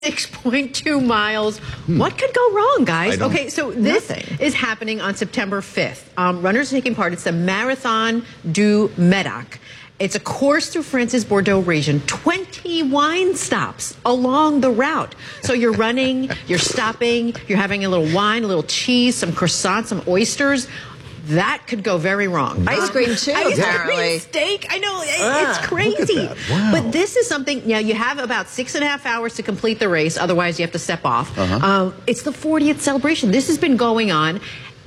6.2 miles. What could go wrong, guys? Okay, so this Nothing. is happening on September 5th. Runners are taking part. It's the Marathon du Médoc. It's a course through France's Bordeaux region. 20 wine stops along the route. So you're running, you're stopping, you're having a little wine, a little cheese, some croissants, some oysters. That could go very wrong. Ice cream too, apparently. Steak. I know, it's crazy. Look at that. Wow. But this is something, you have about 6.5 hours to complete the race. Otherwise, you have to step off. It's the 40th celebration. This has been going on.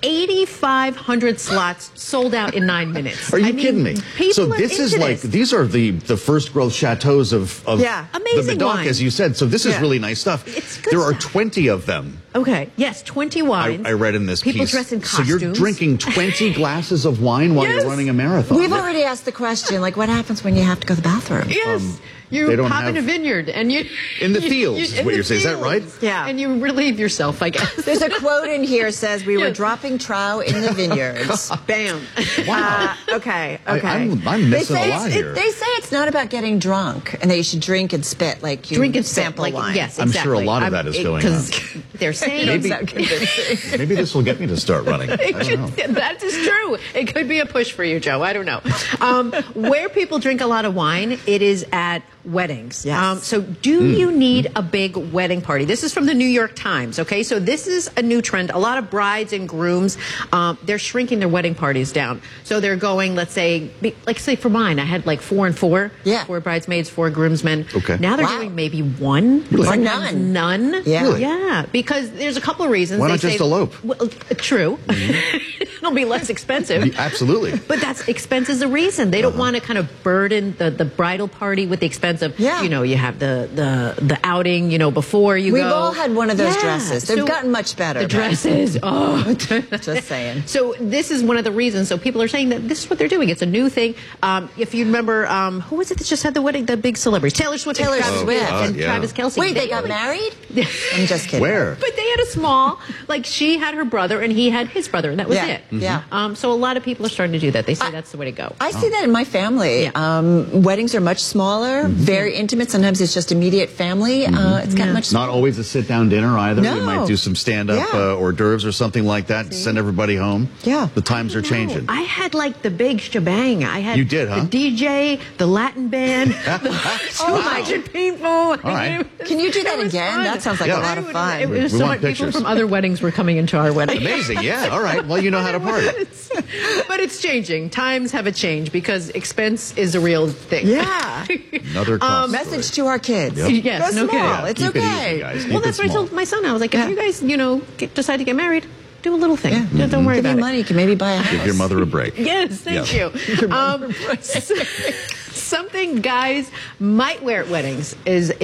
8,500 slots sold out in 9 minutes. Are you kidding me? So People this are is into like, this. these are the first growth chateaus of the Amazing Médoc, wine. as you said. So this is Yeah. really nice stuff. It's good There are stuff. 20 of them. Okay, yes, 20 wines. I read in this People piece. dressed in So costumes. you're drinking 20 glasses of wine while Yes. you're running a marathon. We've already asked the question, like, what happens when you have to go to the bathroom? Yes, they you don't pop in a have- vineyard and you In the fields, is in what the you're saying. Is that right? fields. Yeah. And you relieve yourself, I guess. There's a quote in here says, we were Yes. dropping trout in the vineyards. Bam. Okay. I'm missing a lot here. They say it's not about getting drunk and that you should drink and spit like you Drink and spit, sample like, wine. Yes, I'm exactly. sure a lot of that is going on. Because they're saying Maybe. Sound convincing. Maybe this will get me to start running. I don't know. that is true. It could be a push for you, Joe. I don't know. Where people drink a lot of wine, it is at weddings. Yes. So do you need a big wedding party? This is from the New York Times, okay? So this is a new trend. A lot of brides and grooms, they're shrinking their wedding parties down. So they're going, let's say, like say for mine, I had like 4 and 4. Yeah. 4 bridesmaids, 4 groomsmen. Okay. Now they're Wow. doing maybe 1. Or sometimes none. None. Yeah. Really? Yeah, because there's a couple of reasons. Why They not just say- elope? Well, true. It'll be less expensive. Absolutely. But that's expense is a reason. They don't want to kind of burden the bridal party with the expense of, Yeah. you have the outing, before you We've go. all had one of those Yeah. dresses. They've So gotten much better. The but- dresses. Oh. Just saying. So this is one of the reasons. So people are saying that this is what they're doing. It's a new thing. If you remember, who was it that just had the wedding? The big celebrities. Taylor Swift Taylor and Travis Swift. Kelce and Yeah. Travis Kelce. Wait, they got married? I'm just kidding. Where? But they had a small, like she had her brother and he had his brother, and that was Yeah, it. yeah. So a lot of people are starting to do that. They say that's the way to go. I see that in my family. Yeah. Weddings are much smaller, very intimate. Sometimes it's just immediate family. It's gotten much Not always a sit-down dinner either. No. We might do some stand-up Yeah. hors d'oeuvres or something like that. Send everybody home. Yeah. The times are changing. I had like the big shebang. I had You did, huh? the DJ, the Latin band, the 200 people. All right. Can you do that was again? fun. That sounds like Yeah. a lot of fun. It was We so want much people pictures. from other weddings were coming into our wedding. Amazing. Yeah. All right. Well, you know how to party. But it's changing. Times have a change because expense is a real thing. Yeah. Another cost Message story. to our kids. Yep. Yes, Go no small. kidding. It's Keep it okay. easy, guys. Well, Keep that's it what I small. told my son. I was like, if Yeah. you guys, decide to get married, do a little thing. Don't worry Give about you it. money, you can maybe buy a house. Give your mother a break. Yes, thank Yeah. you. Something guys might wear at weddings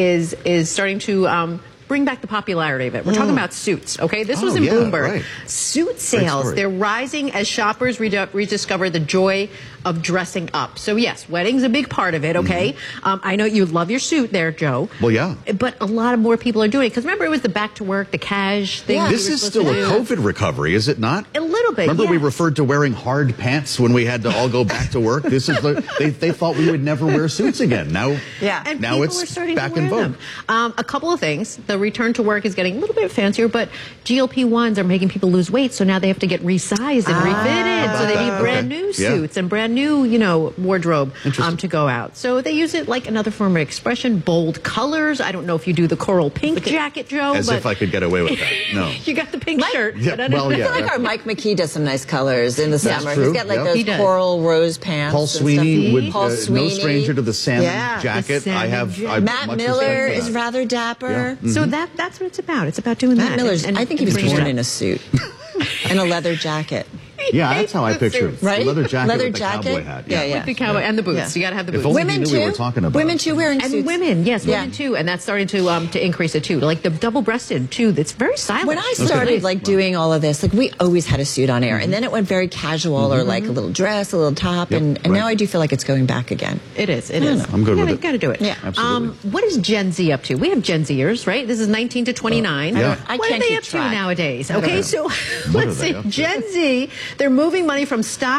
is starting to bring back the popularity of it. We're talking about suits, okay? This was in yeah, Bloomberg. right. Suit sales, story. they're rising as shoppers rediscover the joy of dressing up. So yes, wedding's a big part of it, okay? I know you love your suit there, Joe. Well, yeah. But a lot of more people are doing it. Because remember, it was the back to work, the cash thing. Yeah. we This were is supposed still to a do. COVID recovery, is it not? A little bit, Remember we yes. referred to wearing hard pants when we had to all go back to work? This is they thought we would never wear suits again. Now, Yeah. And now people it's are starting back to in wear vogue. them. A couple of things. The return to work is getting a little bit fancier, but GLP-1s are making people lose weight, so now they have to get resized and refitted. So they need brand new Okay. Yeah. suits and brand new, wardrobe to go out. So they use it like another form of expression, bold colors. I don't know if you do the coral pink jacket, Joe. As but if I could get away with that. No. you got the pink shirt. Yeah, but I don't well, know. yeah. I feel like our Mike McKee does some nice colors in the summer. true. He's got like Yep. those He does. coral rose pants. Paul and stuff. Sweeney would Paul no Sweeney. stranger to the salmon Yeah, jacket. the I salmon have jacket. I Matt much Miller respect for is that. rather dapper. Yeah. So that's what it's about. It's about doing Matt that. Miller's, and I think he was bringing it born up. in a suit and a leather jacket. Yeah, that's how I picture it. Right? The leather jacket Leather with the jacket? cowboy hat. Yeah, yeah. With the cowboy and the boots. Yeah. You got to have the If boots. only Women you knew too. we were talking about Women it. too wearing And suits. women, yes, Yeah. women too, and that's starting to increase it too. Like the double-breasted too. That's very stylish. When I started like doing all of this, like we always had a suit on air, and then it went very casual or like a little dress, a little top, Yep, and right. now I do feel like it's going back again. it is. It is. I'm good with it. Got to do it. Yeah. Absolutely. What is Gen Z up to? We have Gen Zers, right? This is 19 to 29. Yeah. I What can't are they keep up to track. nowadays? don't Okay, know. so What let's are they see. up to? Gen Z, they're moving money from stocks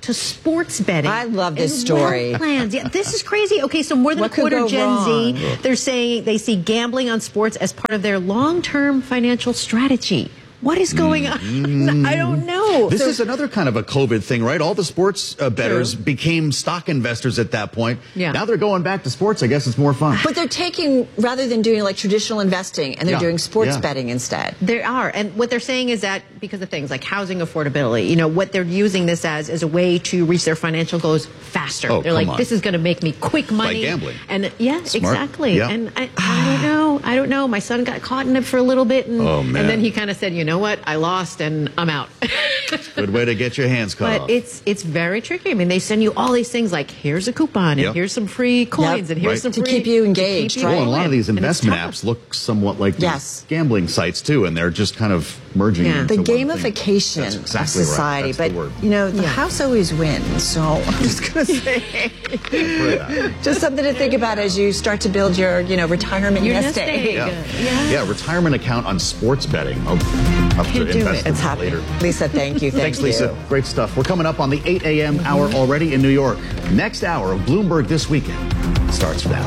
to sports betting. I love this and story. wealth plans. Yeah, this is crazy. Okay, so more than What a could quarter go Gen Z, wrong? they're saying they see gambling on sports as part of their long-term financial strategy. What is going on? I don't know. This is another kind of a COVID thing, right? All the sports bettors True. became stock investors at that point. Yeah. Now they're going back to sports. I guess it's more fun. But they're taking, rather than doing like traditional investing, and they're Yeah, doing sports yeah. betting instead. There are. And what they're saying is that because of things like housing affordability, you know, what they're using this as is a way to reach their financial goals faster. Oh, they're come like, on. this is going to make me quick money. gambling. And yeah, Smart. exactly. Yeah. And I don't know. My son got caught in it for a little bit. And, Oh, man. and then he kind of said, you know what? I lost and I'm out. Good way to get your hands cut off. But it's very tricky. I mean, they send you all these things like, here's a coupon and Yep. here's some free coins and here's Right. some To free... keep you engaged, to keep you right? Well, and a lot of these going. And it's investment tough. apps look somewhat like Yes. these gambling sites too, and they're just kind of merging Yeah. into The one thing. gamification That's of exactly right. society. That's the But, word. you know, the Yeah. house always wins. So I'm just going to say, For that. just something to think about as you start to build your, retirement Your nest nest egg. egg. Yeah. Yeah, retirement account on sports betting. Up to do it. investment It's happening. later. Lisa, thank you. Thanks, Lisa. Great stuff. We're coming up on the 8 a.m. hour already in New York. Next hour of Bloomberg This Weekend starts now.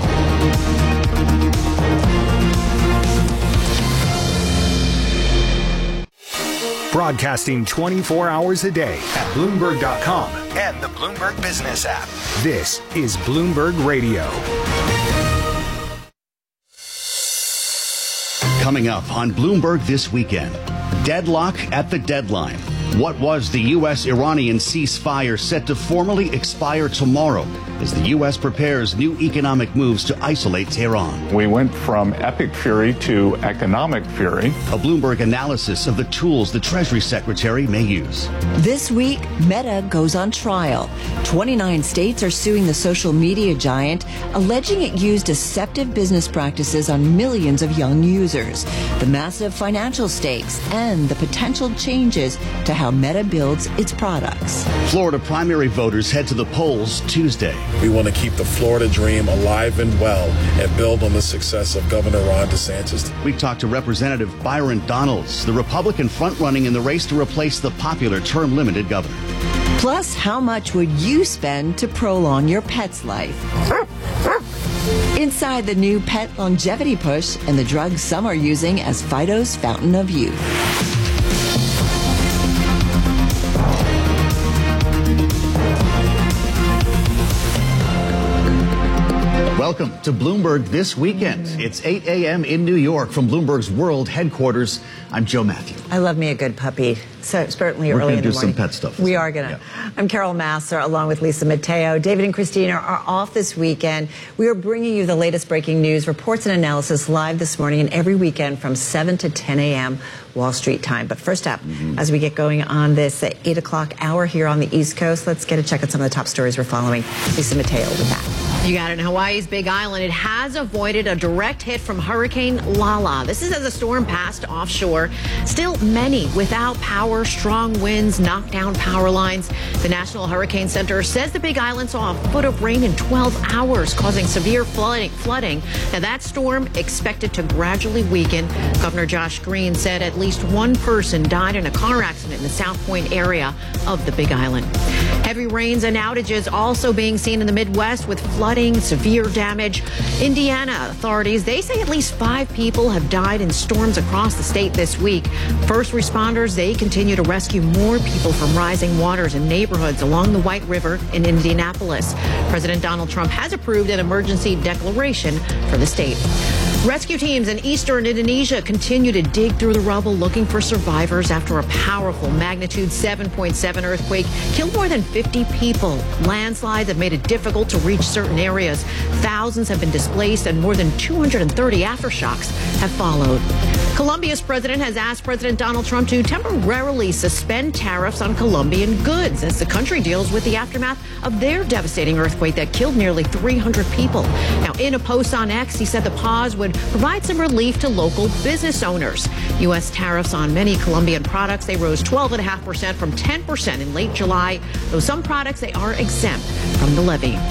Broadcasting 24 hours a day at Bloomberg.com and the Bloomberg Business app. This is Bloomberg Radio. Coming up on Bloomberg This Weekend, deadlock at the deadline. What was the U.S.-Iranian ceasefire set to formally expire tomorrow as the U.S. prepares new economic moves to isolate Tehran? We went from epic fury to economic fury. A Bloomberg analysis of the tools the Treasury Secretary may use. This week, Meta goes on trial. 29 states are suing the social media giant, alleging it used deceptive business practices on millions of young users. The massive financial stakes and the potential changes to how Meta builds its products. Florida primary voters head to the polls Tuesday. We want to keep the Florida dream alive and well and build on the success of Governor Ron DeSantis. We talked to Representative Byron Donalds, the Republican front-running in the race to replace the popular term-limited governor. Plus, how much would you spend to prolong your pet's life? Inside the new pet longevity push and the drug some are using as Fido's fountain of youth. Welcome to Bloomberg This Weekend. It's 8 a.m. in New York from Bloomberg's world headquarters. I'm Joe Matthew. I love me a good puppy. So certainly We're early gonna in the do some morning. pet stuff. We are going to. Yeah. I'm Carol Massar, along with Lisa Mateo. David and Christina are off this weekend. We are bringing you the latest breaking news, reports, and analysis live this morning and every weekend from 7 to 10 a.m. Wall Street time. But first up, as we get going on this 8 o'clock hour here on the East Coast, let's get a check on some of the top stories we're following. Lisa Mateo with that. You got it. In Hawaii's Big Island, it has avoided a direct hit from Hurricane Lala. This is as the storm passed offshore. Still many without power, strong winds knocked down power lines. The National Hurricane Center says the Big Island saw a foot of rain in 12 hours, causing severe flooding. Now, that storm expected to gradually weaken. Governor Josh Green said at least one person died in a car accident in the South Point area of the Big Island. Heavy rains and outages also being seen in the Midwest with flooding, severe damage. Indiana authorities, they say at least 5 people have died in storms across the state this week. First responders, they continue to rescue more people from rising waters in neighborhoods along the White River in Indianapolis. President Donald Trump has approved an emergency declaration for the state. Rescue teams in eastern Indonesia continue to dig through the rubble looking for survivors after a powerful magnitude 7.7 earthquake killed more than 50 people. Landslides have made it difficult to reach certain areas. Thousands have been displaced and more than 230 aftershocks have followed. Colombia's president has asked President Donald Trump to temporarily suspend tariffs on Colombian goods as the country deals with the aftermath of their devastating earthquake that killed nearly 300 people. Now, in a post on X, he said the pause would provide some relief to local business owners. U.S. tariffs on many Colombian products, they rose 12.5% from 10% in late July, though some products, they are exempt from the levy.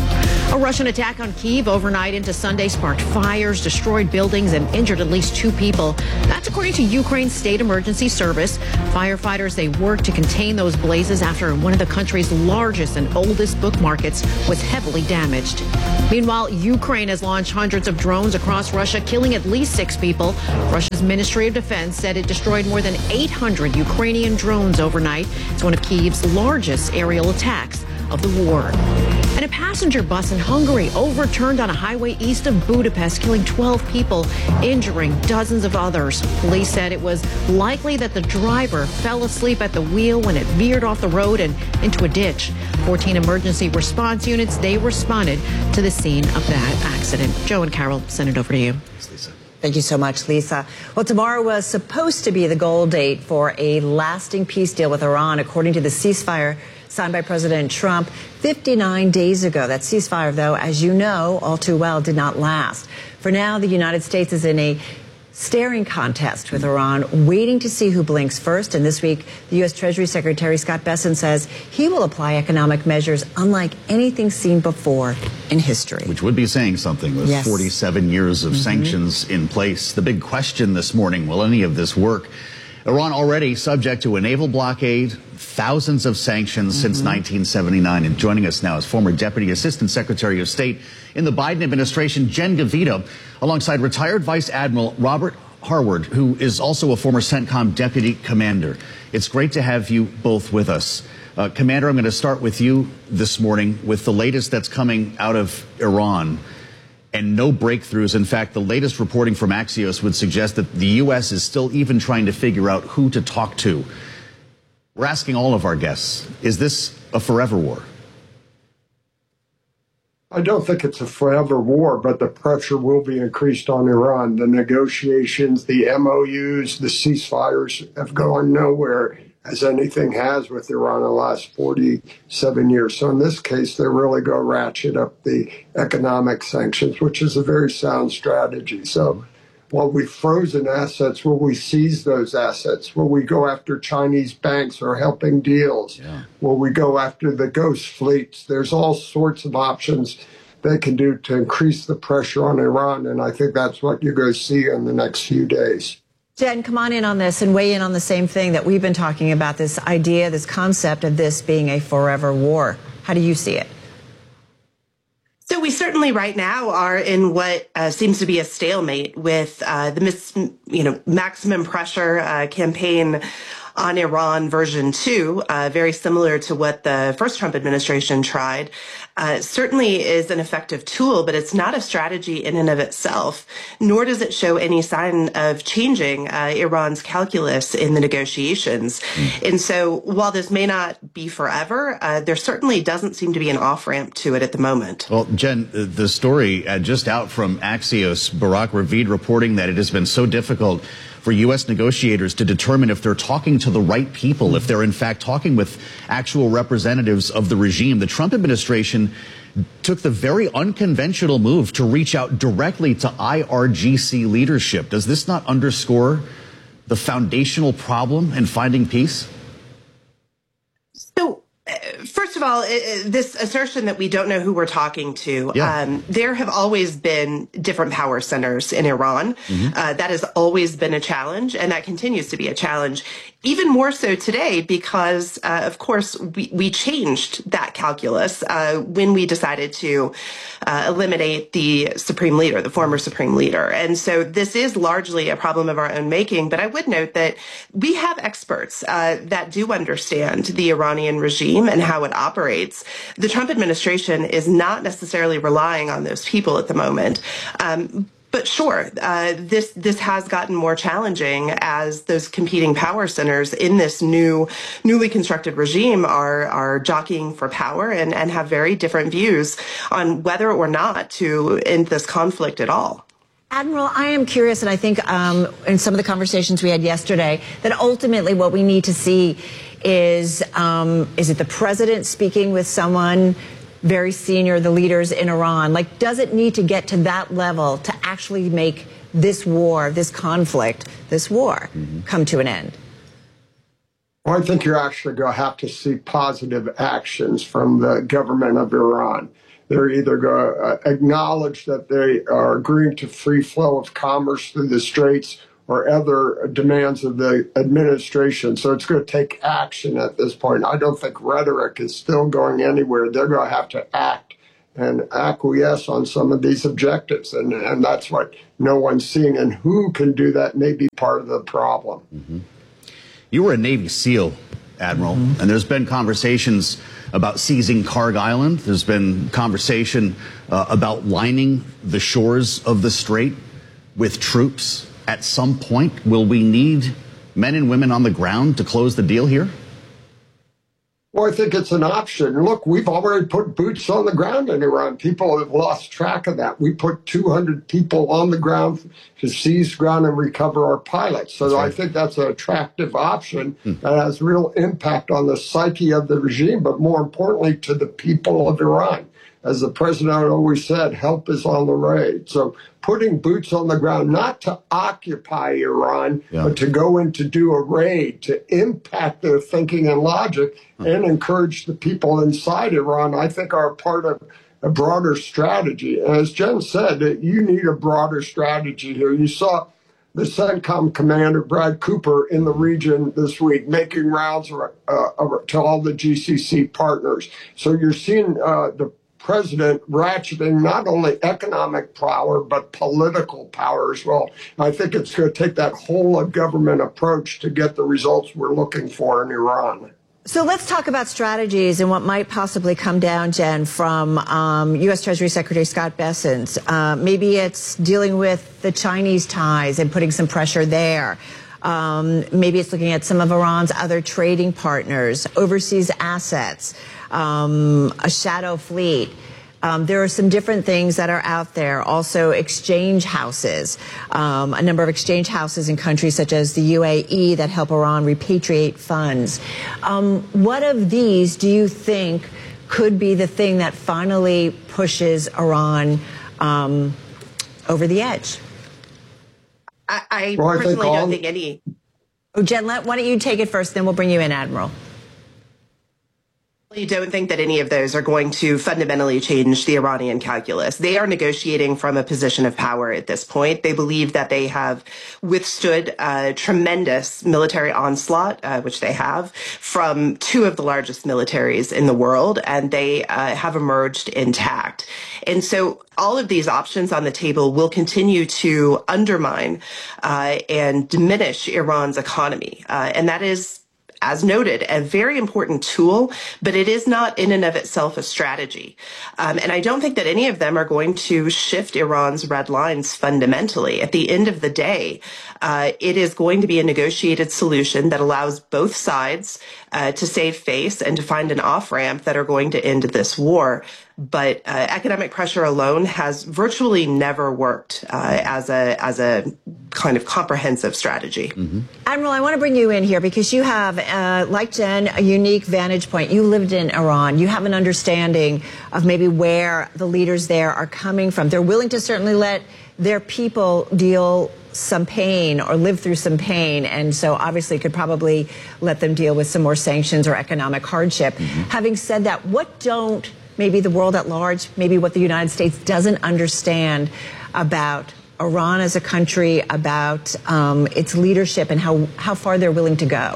A Russian attack on Kyiv overnight into Sunday sparked fires, destroyed buildings, and injured at least 2 people. That's according to Ukraine's state emergency service. Firefighters, they worked to contain those blazes after one of the country's largest and oldest book markets was heavily damaged. Meanwhile, Ukraine has launched hundreds of drones across Russia, killing at least 6 people. Russia's Ministry of Defense said it destroyed more than 800 Ukrainian drones overnight. It's one of Kyiv's largest aerial attacks of the war. And a passenger bus in Hungary overturned on a highway east of Budapest, killing 12 people, injuring dozens of others. Police said it was likely that the driver fell asleep at the wheel when it veered off the road and into a ditch. 14 emergency response units, they responded to the scene of that accident. Joe and Carol, send it over to you. Thank you so much, Lisa. Well, tomorrow was supposed to be the goal date for a lasting peace deal with Iran, according to the ceasefire signed by President Trump 59 days ago. That ceasefire, though, as you know all too well, did not last. For now, the United States is in a staring contest with Iran, waiting to see who blinks first. And this week, the U.S. Treasury Secretary Scott Bessent says he will apply economic measures unlike anything seen before in history. Which would be saying something with 47 years of sanctions in place. The big question this morning, will any of this work? Iran already subject to a naval blockade, thousands of sanctions since 1979. And joining us now is former Deputy Assistant Secretary of State in the Biden administration, Jen Gavita, alongside retired Vice Admiral Robert Harward, who is also a former CENTCOM Deputy Commander. It's great to have you both with us. Commander, I'm going to start with you this morning with the latest that's coming out of Iran. And no breakthroughs. In fact, the latest reporting from Axios would suggest that the U.S. is still even trying to figure out who to talk to. We're asking all of our guests, is this a forever war? I don't think it's a forever war, but the pressure will be increased on Iran. The negotiations, the MOUs, the ceasefires have gone nowhere, as anything has with Iran in the last 47 years. So in this case, they really go ratchet up the economic sanctions, which is a very sound strategy. So while we've frozen assets, will we seize those assets? Will we go after Chinese banks or helping deals? Will we go after the ghost fleets? There's all sorts of options they can do to increase the pressure on Iran, and I think that's what you're going to see in the next few days. Jen, come on in on this and weigh in on the same thing that we've been talking about, this idea, this concept of this being a forever war. How do you see it? So we certainly right now are in what seems to be a stalemate with the maximum pressure campaign on Iran version 2, very similar to what the first Trump administration tried, certainly is an effective tool, but it's not a strategy in and of itself, nor does it show any sign of changing Iran's calculus in the negotiations. And so while this may not be forever, there certainly doesn't seem to be an off-ramp to it at the moment. Well, Jen, the story just out from Axios, Barak Ravid reporting that it has been so difficult for U.S. negotiators to determine if they're talking to the right people, if they're in fact talking with actual representatives of the regime. The Trump administration took the very unconventional move to reach out directly to IRGC leadership. Does this not underscore the foundational problem in finding peace? So, first of all, this assertion that we don't know who we're talking to, there have always been different power centers in Iran. That has always been a challenge, and that continues to be a challenge. Even more so today because, of course, we changed that calculus when we decided to eliminate the supreme leader, the former supreme leader. And so this is largely a problem of our own making. But I would note that we have experts that do understand the Iranian regime and how it operates. The Trump administration is not necessarily relying on those people at the moment. But sure, this has gotten more challenging as those competing power centers in this newly constructed regime are jockeying for power and have very different views on whether or not to end this conflict at all. Admiral, I am curious, and I think in some of the conversations we had yesterday, that ultimately what we need to see is it the president speaking with someone very senior, the leaders in Iran? Like, does it need to get to that level to actually make this war, this conflict, this war come to an end? Well, I think you're actually going to have to see positive actions from the government of Iran. they're either going to acknowledge that they are agreeing to free flow of commerce through the Straits or other demands of the administration. So it's going to take action at this point. I don't think rhetoric is still going anywhere. They're going to have to act and acquiesce on some of these objectives. And that's what no one's seeing. And who can do that may be part of the problem. Mm-hmm. You were a Navy SEAL, Admiral, and there's been conversations about seizing Karg Island. There's been conversation about lining the shores of the Strait with troops. At some point, will we need men and women on the ground to close the deal here? Well, I think it's an option. Look, we've already put boots on the ground in Iran. People have lost track of that. We put 200 people on the ground to seize ground and recover our pilots. So I think that's an attractive option that has real impact on the psyche of the regime, but more importantly, to the people of Iran. As the president always said, help is on the way. So putting boots on the ground, not to occupy Iran, but to go in to do a raid, to impact their thinking and logic and encourage the people inside Iran, I think are part of a broader strategy. And as Jen said, you need a broader strategy here. You saw the CENTCOM commander, Brad Cooper, in the region this week, making rounds to all the GCC partners. So you're seeing the president ratcheting not only economic power, but political power as well. I think it's going to take that whole of government approach to get the results we're looking for in Iran. So let's talk about strategies and what might possibly come down, Jen, from U.S. Treasury Secretary Scott Bessent. Maybe it's dealing with the Chinese ties and putting some pressure there. Maybe it's looking at some of Iran's other trading partners, overseas assets, a shadow fleet. There are some different things that are out there. Also, exchange houses, a number of exchange houses in countries such as the UAE that help Iran repatriate funds. What of these do you think could be the thing that finally pushes Iran over the edge? I personally don't think any. Oh, Jen, why don't you take it first, then we'll bring you in, Admiral. I don't think that any of those are going to fundamentally change the Iranian calculus. They are negotiating from a position of power at this point. They believe that they have withstood a tremendous military onslaught, which they have, from two of the largest militaries in the world, and they have emerged intact. And so all of these options on the table will continue to undermine and diminish Iran's economy. And that is, as noted, a very important tool, but it is not in and of itself a strategy. And I don't think that any of them are going to shift Iran's red lines fundamentally. At the end of the day, it is going to be a negotiated solution that allows both sides to save face and to find an off-ramp that are going to end this war. But economic pressure alone has virtually never worked as a kind of comprehensive strategy. Mm-hmm. Admiral, I want to bring you in here because you have, like Jen, a unique vantage point. You lived in Iran. You have an understanding of maybe where the leaders there are coming from. They're willing to certainly let their people deal some pain or live through some pain, and so obviously could probably let them deal with some more sanctions or economic hardship. Mm-hmm. Having said that, what don't maybe the world at large, maybe what the United States doesn't understand about Iran as a country, about its leadership and how far they're willing to go?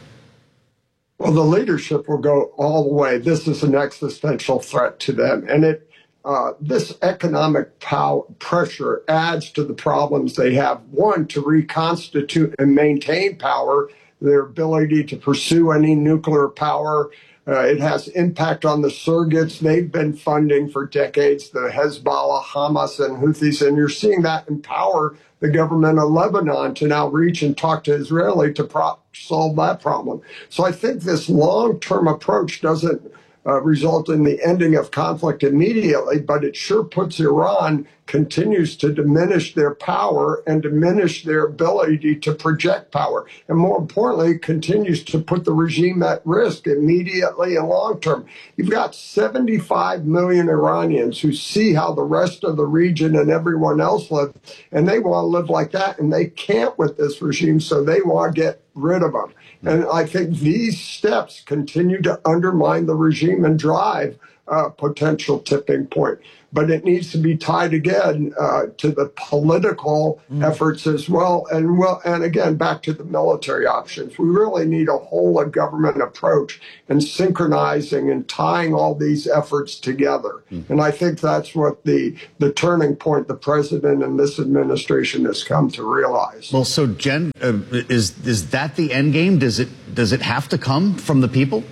Well, the leadership will go all the way. This is an existential threat to them. And this economic pressure adds to the problems they have. One, to reconstitute and maintain power, their ability to pursue any nuclear power. It has impact on the surrogates they've been funding for decades, the Hezbollah, Hamas, and Houthis. And you're seeing that empower the government of Lebanon to now reach and talk to Israeli to solve that problem. So I think this long-term approach doesn't result in the ending of conflict immediately, but it sure puts Iran, continues to diminish their power and diminish their ability to project power. And more importantly, continues to put the regime at risk immediately and long term. You've got 75 million Iranians who see how the rest of the region and everyone else live, and they want to live like that, and they can't with this regime, so they want to get rid of them. And I think these steps continue to undermine the regime and drive potential tipping point. But it needs to be tied again to the political efforts as well. And again, back to the military options. We really need a whole of government approach and synchronizing and tying all these efforts together. And I think that's what the turning point the president and this administration has come to realize. Well, so Jen, is that the end game? Does it have to come from the people?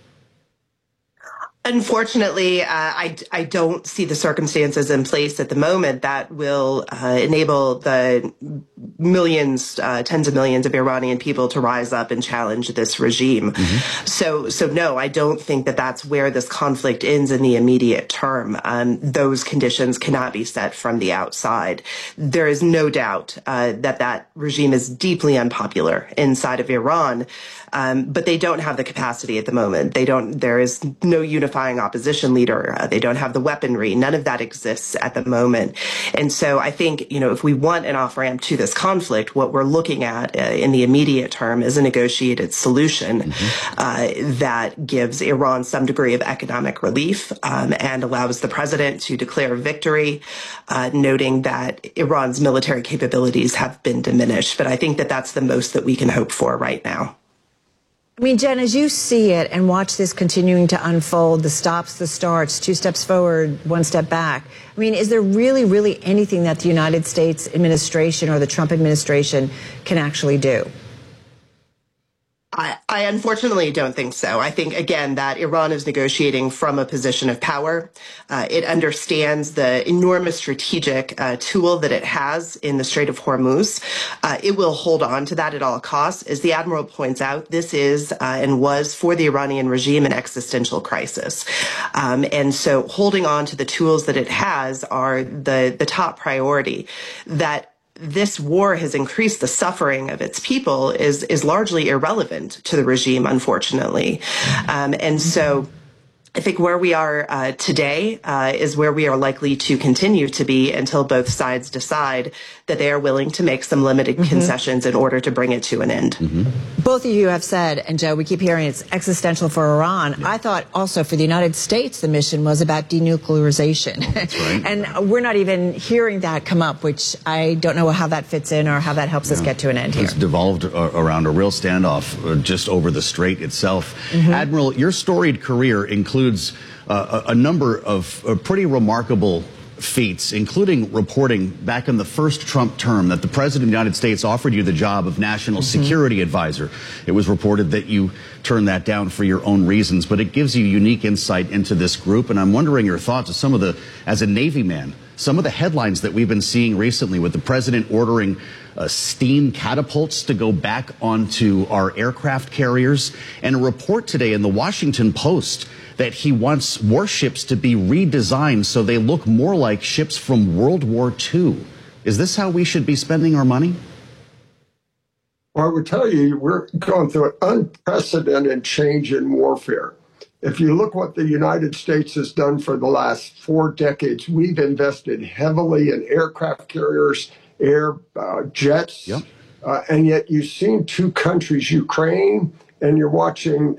Unfortunately, I don't see the circumstances in place at the moment that will enable the millions, tens of millions of Iranian people to rise up and challenge this regime. So no, I don't think that that's where this conflict ends in the immediate term. Those conditions cannot be set from the outside. There is no doubt that regime is deeply unpopular inside of Iran. But they don't have the capacity at the moment. There is no unifying opposition leader. They don't have the weaponry. None of that exists at the moment. And so I think, if we want an off-ramp to this conflict, what we're looking at in the immediate term is a negotiated solution that gives Iran some degree of economic relief and allows the president to declare victory, noting that Iran's military capabilities have been diminished. But I think that that's the most that we can hope for right now. I mean, Jen, as you see it and watch this continuing to unfold, the stops, the starts, 2 steps forward, 1 step back, I mean, is there really anything that the United States administration or the Trump administration can actually do? I unfortunately don't think so. I think, again, that Iran is negotiating from a position of power. It understands the enormous strategic tool that it has in the Strait of Hormuz. It will hold on to that at all costs. As the Admiral points out, this is and was for the Iranian regime an existential crisis. And so holding on to the tools that it has are the top priority. That this war has increased the suffering of its people is largely irrelevant to the regime, unfortunately. And so I think where we are today is where we are likely to continue to be until both sides decide that they are willing to make some limited concessions in order to bring it to an end. Both of you have said, and Joe, we keep hearing it's existential for Iran. I thought also for the United States, the mission was about denuclearization. That's right. And we're not even hearing that come up, which I don't know how that fits in or how that helps us get to an end here. It's devolved around a real standoff just over the strait itself. Admiral, your storied career includes a number of pretty remarkable feats, including reporting back in the first Trump term that the President of the United States offered you the job of National Security Advisor. It was reported that you turned that down for your own reasons, but it gives you unique insight into this group. And I'm wondering your thoughts of as a Navy man, some of the headlines that we've been seeing recently with the President ordering steam catapults to go back onto our aircraft carriers, and a report today in the Washington Post that he wants warships to be redesigned so they look more like ships from World War II. Is this how we should be spending our money? Well, I would tell you, we're going through an unprecedented change in warfare. If you look what the United States has done for the last 4 decades, we've invested heavily in aircraft carriers, air jets, and yet you've seen 2 countries, Ukraine, and you're watching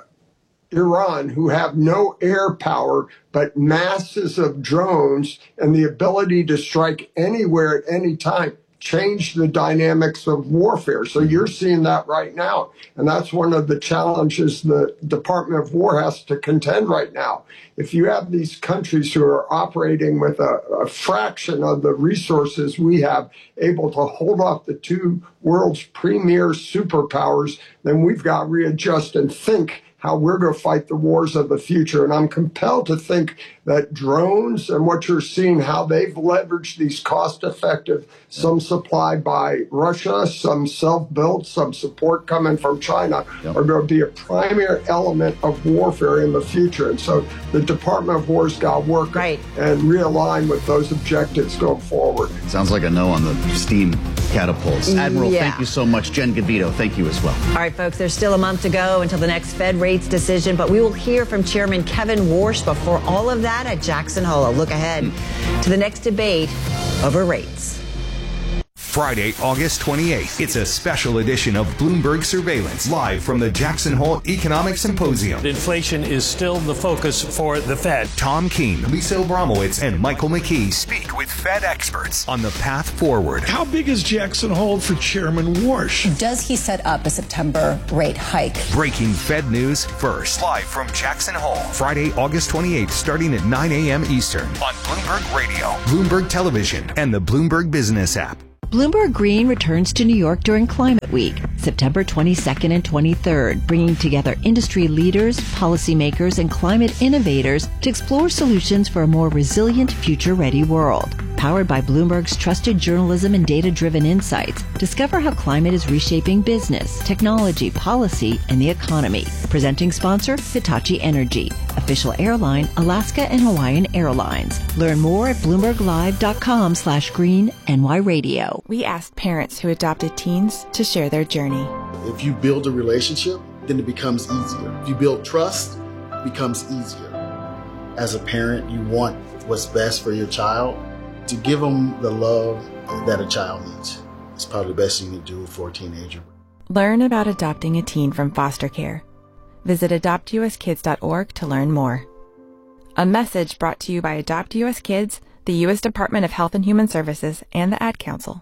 Iran, who have no air power, but masses of drones and the ability to strike anywhere at any time, change the dynamics of warfare. So you're seeing that right now. And that's one of the challenges the Department of War has to contend right now. If you have these countries who are operating with a fraction of the resources we have, able to hold off the 2 world's premier superpowers, then we've got to readjust and think how we're going to fight the wars of the future. And I'm compelled to think that drones and what you're seeing, how they've leveraged these cost-effective, some supplied by Russia, some self-built, some support coming from China, are going to be a primary element of warfare in the future. And so the Department of War's got to work and realign with those objectives going forward. Sounds like a no on the steam catapults. Admiral, thank you so much. Jen Gavito, thank you as well. All right, folks, there's still a month to go until the next Fed rates decision, but we will hear from Chairman Kevin Warsh before all of that at Jackson Hole. A look ahead to the next debate over rates. Friday, August 28th. It's a special edition of Bloomberg Surveillance, live from the Jackson Hole Economic Symposium. Inflation is still the focus for the Fed. Tom Keene, Lisa Abramowitz, and Michael McKee speak with Fed experts on the path forward. How big is Jackson Hole for Chairman Warsh? Does he set up a September rate hike? Breaking Fed news first. Live from Jackson Hole. Friday, August 28th, starting at 9 a.m. Eastern on Bloomberg Radio, Bloomberg Television, and the Bloomberg Business app. Bloomberg Green returns to New York during Climate Week, September 22nd and 23rd, bringing together industry leaders, policymakers, and climate innovators to explore solutions for a more resilient, future-ready world. Powered by Bloomberg's trusted journalism and data-driven insights, discover how climate is reshaping business, technology, policy, and the economy. Presenting sponsor, Hitachi Energy. Official airline, Alaska and Hawaiian Airlines. Learn more at BloombergLive.com/green-NY-radio. We asked parents who adopted teens to share their journey. If you build a relationship, then it becomes easier. If you build trust, it becomes easier. As a parent, you want what's best for your child. To give them the love that a child needs. It's probably the best thing you can do for a teenager. Learn about adopting a teen from foster care. Visit adoptuskids.org to learn more. A message brought to you by Adopt U.S. Kids, the U.S. Department of Health and Human Services, and the Ad Council.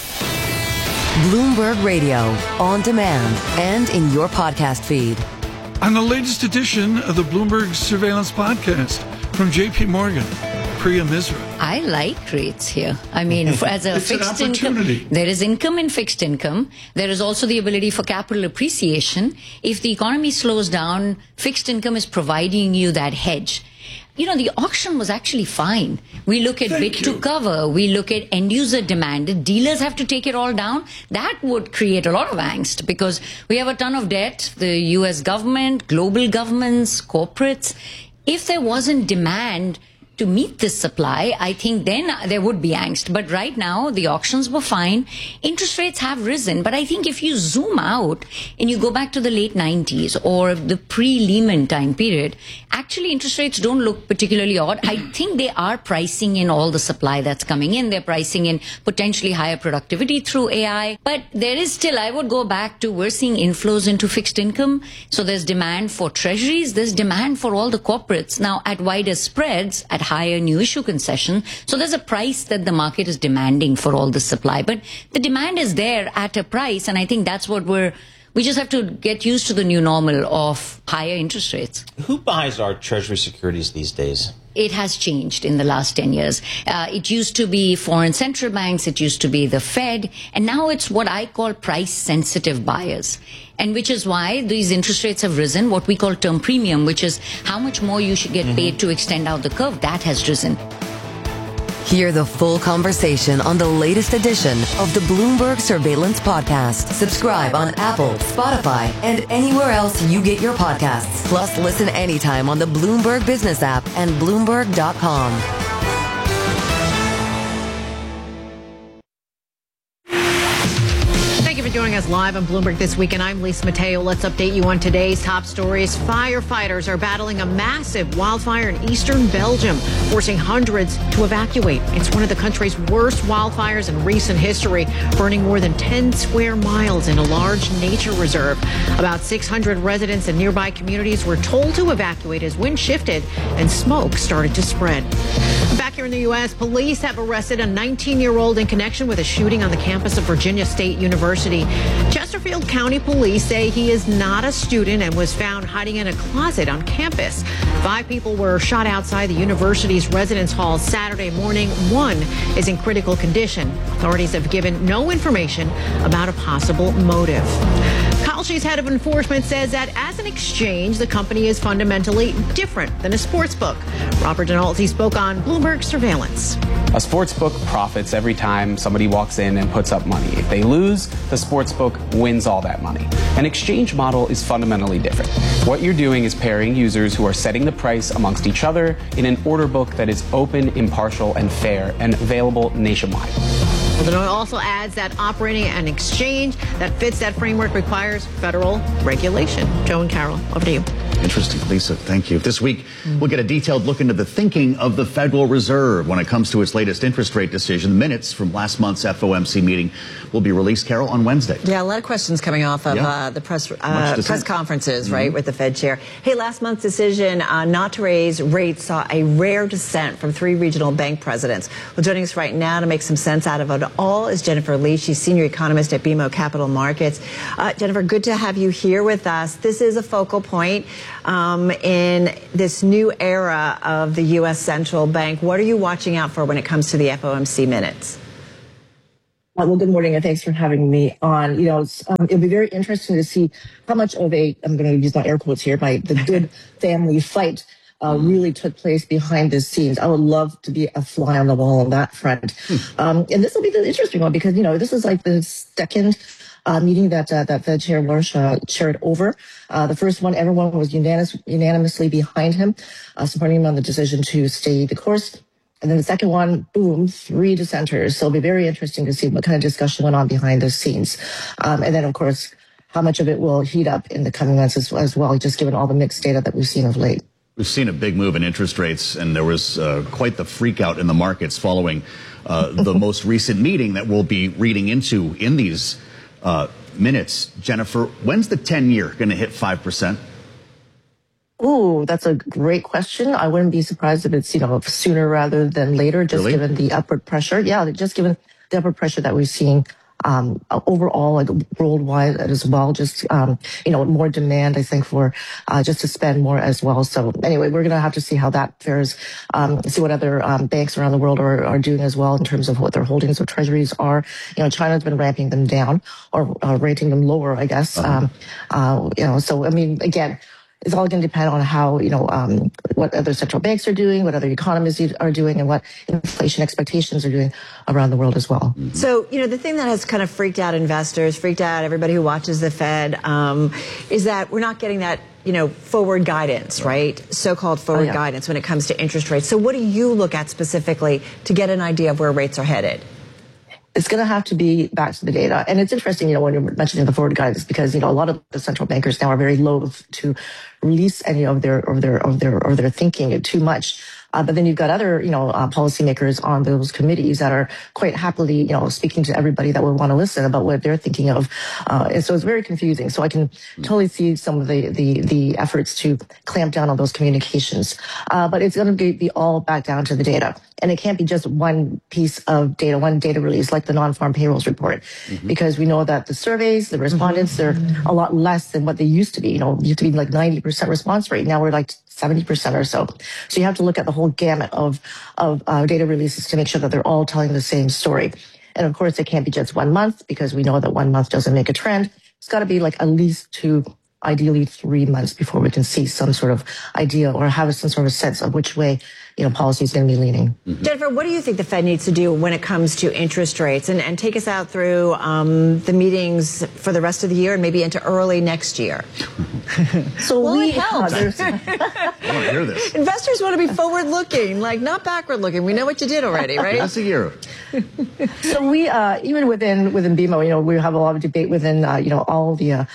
Bloomberg Radio, on demand and in your podcast feed. On the latest edition of the Bloomberg Surveillance Podcast from J.P. Morgan, Priya Misra. I like rates here. I mean, as a fixed income, there is income in fixed income. There is also the ability for capital appreciation. If the economy slows down, fixed income is providing you that hedge. You know, the auction was actually fine. We look at bid to cover. We look at end user demand. The dealers have to take it all down. That would create a lot of angst because we have a ton of debt. The U.S. government, global governments, corporates. If there wasn't demand to meet this supply, I think then there would be angst. But right now, the auctions were fine. Interest rates have risen. But I think if you zoom out and you go back to the late 90s or the pre-Lehman time period, actually interest rates don't look particularly odd. I think they are pricing in all the supply that's coming in. They're pricing in potentially higher productivity through AI. But there is still, I would go back to, we're seeing inflows into fixed income. So there's demand for treasuries. There's demand for all the corporates. Now, at wider spreads, at higher new issue concession. So there's a price that the market is demanding for all the supply. But the demand is there at a price. And I think that's what we just have to get used to the new normal of higher interest rates. Who buys our treasury securities these days? It has changed in the last 10 years. It used to be foreign central banks. It used to be the Fed. And now it's what I call price-sensitive buyers. And which is why these interest rates have risen, what we call term premium, which is how much more you should get paid to extend out the curve. That has risen. Hear the full conversation on the latest edition of the Bloomberg Surveillance Podcast. Subscribe on Apple, Spotify, and anywhere else you get your podcasts. Plus, listen anytime on the Bloomberg Business app and Bloomberg.com. Joining us live on Bloomberg This Week, and I'm Lisa Mateo. Let's update you on today's top stories. Firefighters are battling a massive wildfire in eastern Belgium, forcing hundreds to evacuate. It's one of the country's worst wildfires in recent history, burning more than 10 square miles in a large nature reserve. About 600 residents in nearby communities were told to evacuate as wind shifted and smoke started to spread. Back here in the U.S., police have arrested a 19-year-old in connection with a shooting on the campus of Virginia State University. Chesterfield County Police say he is not a student and was found hiding in a closet on campus. 5 people were shot outside the university's residence hall Saturday morning. 1 is in critical condition. Authorities have given no information about a possible motive. Kalshi's head of enforcement says that as an exchange, the company is fundamentally different than a sports book. Robert Donalty spoke on Bloomberg Surveillance. A sports book profits every time somebody walks in and puts up money. If they lose, the sports book wins all that money. An exchange model is fundamentally different. What you're doing is pairing users who are setting the price amongst each other in an order book that is open, impartial, and fair, and available nationwide. Illinois also adds that operating an exchange that fits that framework requires federal regulation. Joe and Carol, over to you. Interesting, Lisa. Thank you. This week, we'll get a detailed look into the thinking of the Federal Reserve when it comes to its latest interest rate decision. The minutes from last month's FOMC meeting will be released, Carol, on Wednesday. Yeah, a lot of questions coming off of the press conferences, right, with the Fed chair. Hey, last month's decision not to raise rates saw a rare dissent from 3 regional bank presidents. Well, joining us right now to make some sense out of it all is Jennifer Lee. She's senior economist at BMO Capital Markets. Jennifer, good to have you here with us. This is a focal point in this new era of the U.S. Central Bank. What are you watching out for when it comes to the FOMC minutes? Well, good morning, and thanks for having me on. It'll be very interesting to see how much of I'm going to use my air quotes here, the good family fight really took place behind the scenes. I would love to be a fly on the wall on that front. And this will be the interesting one because, this is like the second meeting that Fed Chair Warsh chaired over. The first one, everyone was unanimously behind him, supporting him on the decision to stay the course. And then the second one, boom, 3 dissenters. So it'll be very interesting to see what kind of discussion went on behind the scenes. And then, of course, how much of it will heat up in the coming months as well, just given all the mixed data that we've seen of late. We've seen a big move in interest rates, and there was quite the freak out in the markets following the most recent meeting that we'll be reading into in these minutes. Jennifer, when's the 10-year going to hit 5%? Ooh, that's a great question. I wouldn't be surprised if it's, sooner rather than later, just given the upward pressure. Yeah, just given the upward pressure that we're seeing overall, like worldwide as well. Just, more demand, I think, for just to spend more as well. So anyway, we're going to have to see how that fares, see what other banks around the world are doing as well in terms of what their holdings of treasuries are. China's been ramping them down or rating them lower, I guess. So, I mean, again, it's all going to depend on how, what other central banks are doing, what other economies are doing, and what inflation expectations are doing around the world as well. So, the thing that has kind of freaked out investors, freaked out everybody who watches the Fed, is that we're not getting that, forward guidance, right? So-called forward guidance when it comes to interest rates. So what do you look at specifically to get an idea of where rates are headed? It's going to have to be back to the data. And it's interesting, when you're mentioning the forward guidance, because, a lot of the central bankers now are very loath to release any of their thinking too much. But then you've got other, policymakers on those committees that are quite happily, speaking to everybody that would want to listen about what they're thinking of. And so it's very confusing. So I can totally see some of the efforts to clamp down on those communications. But it's going to be all back down to the data. And it can't be just one piece of data, one data release like the non-farm payrolls report, because we know that the surveys, the respondents, they're a lot less than what they used to be. It used to be like 90% response rate. Now we're like 70% or so. So you have to look at the whole gamut of data releases to make sure that they're all telling the same story. And of course, it can't be just 1 month because we know that 1 month doesn't make a trend. It's got to be like at least 2, ideally 3 months before we can see some sort of idea or have some sort of sense of which way policy is going to be leaning. Jennifer, what do you think the Fed needs to do when it comes to interest rates? And take us out through the meetings for the rest of the year and maybe into early next year. So it helps. I want to hear this. Investors want to be forward-looking, not backward-looking. We know what you did already, right? That's a year. So we, even within BMO, we have a lot of debate within, all the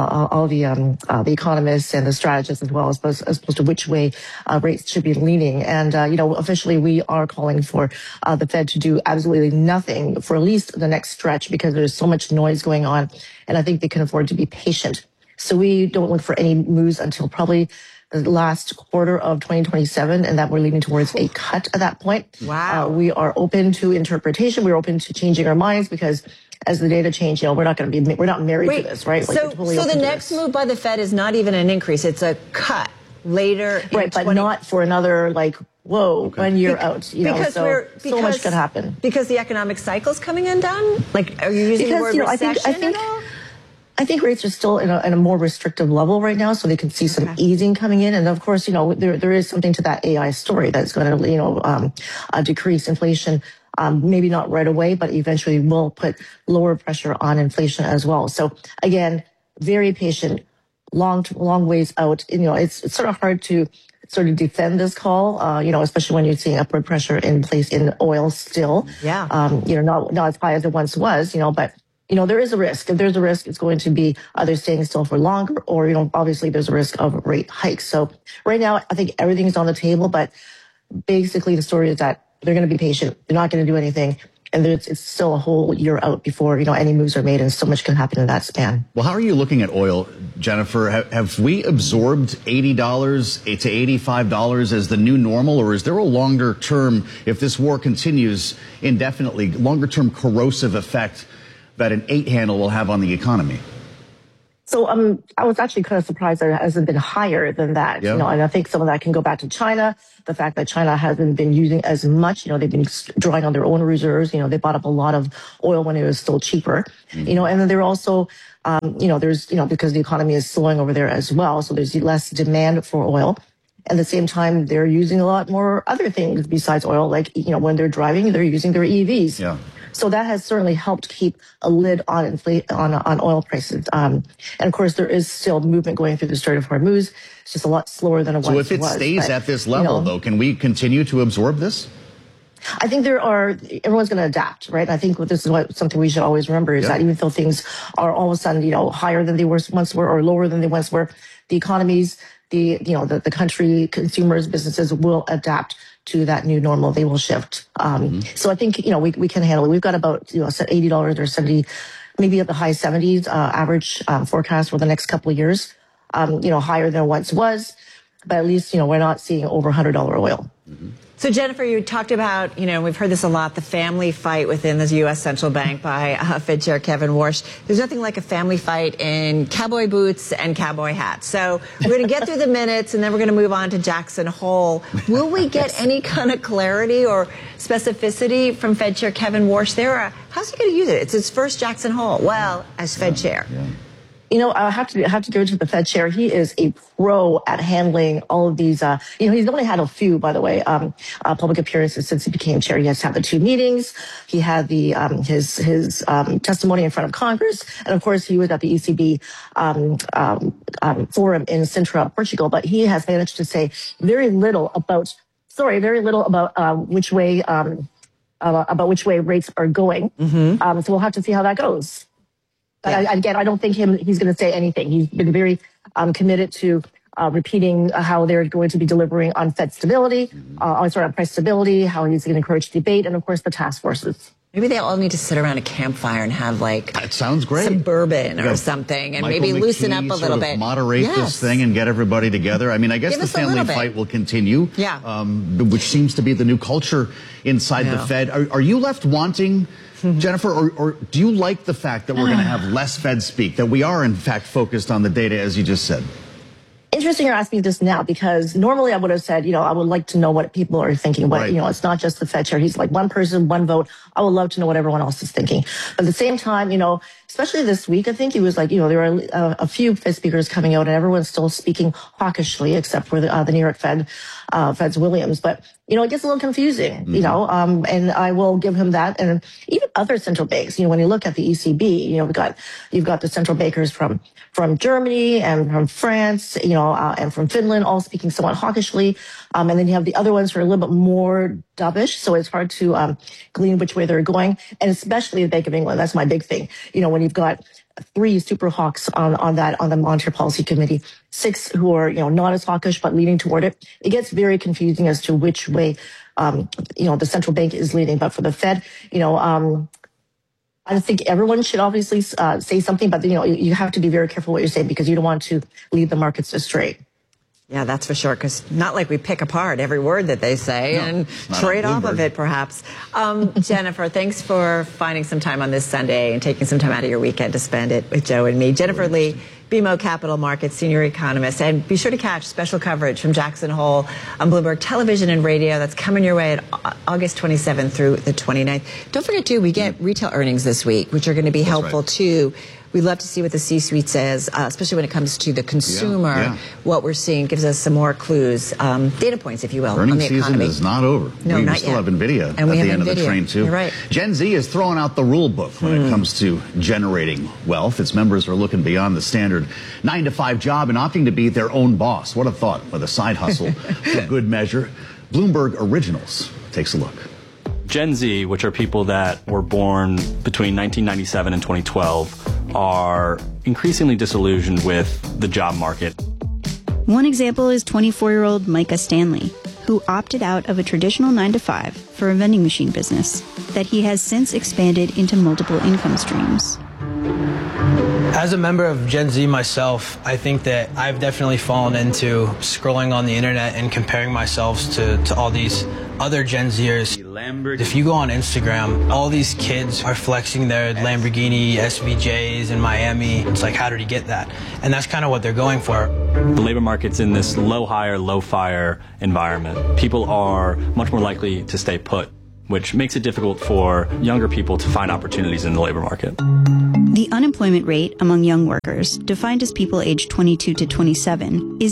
economists and the strategists as well, as opposed to which way rates should be leaning. And, officially we are calling for the Fed to do absolutely nothing for at least the next stretch because there's so much noise going on. And I think they can afford to be patient. So we don't look for any moves until probably the last quarter of 2027, and that we're leaning towards a cut at that point. Wow. We are open to interpretation. We're open to changing our minds because as the data change, we're not married to this, right? So the next move by the Fed is not even an increase. It's a cut later. Right, but not for another, 1 year out. So much could happen. Because the economic cycle's coming in done? Are you using the word recession at all? I think rates are still in a more restrictive level right now, so they can see some easing coming in. And of course, there is something to that AI story that's going to, decrease inflation. Maybe not right away, but eventually will put lower pressure on inflation as well. So again, very patient, long ways out. It's sort of hard to sort of defend this call, especially when you're seeing upward pressure in place in oil still. Yeah. Not as high as it once was, but there is a risk. If there's a risk, it's going to be either staying still for longer or, obviously there's a risk of rate hikes. So right now, I think everything's on the table, but basically the story is that they're going to be patient. They're not going to do anything. And it's still a whole year out before, any moves are made, and so much can happen in that span. Well, how are you looking at oil, Jennifer? Have we absorbed $80 to $85 as the new normal, or is there a longer term, if this war continues indefinitely, longer term corrosive effect that an 8 handle will have on the economy? So I was actually kind of surprised that it hasn't been higher than that, and I think some of that can go back to China. The fact that China hasn't been using as much, they've been drawing on their own reserves. They bought up a lot of oil when it was still cheaper, and then they're also, there's, because the economy is slowing over there as well. So there's less demand for oil. At the same time, they're using a lot more other things besides oil, like, when they're driving, they're using their EVs. Yeah. So that has certainly helped keep a lid on on oil prices. And of course, there is still movement going through the Strait of Hormuz. It's just a lot slower than it was. So if it stays at this level, though, can we continue to absorb this? I think everyone's going to adapt, right? I think this is something we should always remember is that even though things are all of a sudden, higher than they once were or lower than they once were, the economies, the country, consumers, businesses will adapt to that new normal. They will shift. So I think, we can handle it. We've got about, $80 or 70, maybe at the high 70s, average forecast for the next couple of years, higher than it once was. But at least, we're not seeing over $100 oil. Mm-hmm. So, Jennifer, you talked about, we've heard this a lot, the family fight within the U.S. Central Bank by Fed Chair Kevin Warsh. There's nothing like a family fight in cowboy boots and cowboy hats. So we're going to get through the minutes, and then we're going to move on to Jackson Hole. Will we get any kind of clarity or specificity from Fed Chair Kevin Warsh there? How's he going to use it? It's his first Jackson Hole, as Fed Chair. Yeah. I have to go to the Fed chair. He is a pro at handling all of these. He's only had a few, by the way, public appearances since he became chair. He has had the 2 meetings. He had the his testimony in front of Congress, and of course, he was at the ECB forum in Sintra, Portugal. But he has managed to say very little about which way rates are going. Mm-hmm. So we'll have to see how that goes. But I don't think he's going to say anything. He's been very committed to repeating how they're going to be delivering on Fed stability, on price stability, how he's going to encourage debate, and of course the task forces. Maybe they all need to sit around a campfire and have that sounds great. Some bourbon or something, and Michael maybe McKee loosen up a little bit. Moderate this thing and get everybody together. I mean, I guess the family fight will continue, which seems to be the new culture inside the Fed. Are you left wanting, Jennifer, or do you like the fact that we're going to have less Fed speak, that we are in fact focused on the data, as you just said? Interesting you're asking this now, because normally I would have said, I would like to know what people are thinking. But, it's not just the Fed chair. He's like one person, one vote. I would love to know what everyone else is thinking. But at the same time, especially this week, I think he was like, there are a few Fed speakers coming out and everyone's still speaking hawkishly, except for the New York Fed's Williams. But, it gets a little confusing, and I will give him that. And even other central banks, when you look at the ECB, you've got the central bankers from Germany and from France, and from Finland, all speaking somewhat hawkishly. And then you have the other ones who are a little bit more dovish. So it's hard to glean which way they're going. And especially the Bank of England. That's my big thing. When you've got 3 super hawks on the Monetary Policy Committee, 6 who are, not as hawkish, but leaning toward it. It gets very confusing as to which way, the central bank is leaning. But for the Fed, I think everyone should obviously say something, but you have to be very careful what you're saying because you don't want to lead the markets astray. Yeah, that's for sure, because not like we pick apart every word that they say and trade off of it, perhaps. Jennifer, thanks for finding some time on this Sunday and taking some time out of your weekend to spend it with Joe and me. Jennifer Lee, BMO Capital Markets senior economist. And be sure to catch special coverage from Jackson Hole on Bloomberg Television and Radio. That's coming your way at August 27th through the 29th. Don't forget, too, we get retail earnings this week, which are going to be helpful, too. We'd love to see what the C-suite says, especially when it comes to the consumer. What we're seeing gives us some more clues, data points, if you will, Earnings on the economy. Season is not over. No, we still have NVIDIA at the end of the train, too. You're right. Gen Z is throwing out the rule book when it comes to generating wealth. Its members are looking beyond the standard 9-to-5 job and opting to be their own boss. What a thought, with a side hustle for good measure. Bloomberg Originals takes a look. Gen Z, which are people that were born between 1997 and 2012, are increasingly disillusioned with the job market. One example is 24-year-old Micah Stanley, who opted out of a traditional 9-to-5 for a vending machine business that he has since expanded into multiple income streams. As a member of Gen Z myself, I think that I've definitely fallen into scrolling on the internet and comparing myself to all these other Gen Zers. If you go on Instagram, all these kids are flexing their Lamborghini SVJs in Miami. It's like, how did he get that? And that's kind of what they're going for. The labor market's in this low hire, low fire environment. People are much more likely to stay put, which makes it difficult for younger people to find opportunities in the labor market. The unemployment rate among young workers, defined as people aged 22 to 27, is